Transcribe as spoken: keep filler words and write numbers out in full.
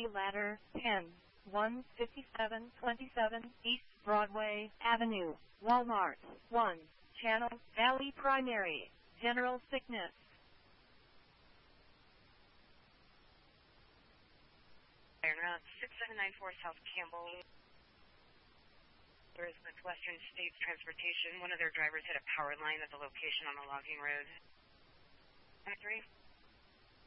Valley Ladder, ten, one fifty-seven twenty-seven East Broadway Avenue, Walmart, one, Channel, Valley Primary, General Sickness. Iron Route six seven nine four South Campbell. There is Western States Transportation. One of their drivers hit a power line at the location on a logging road. three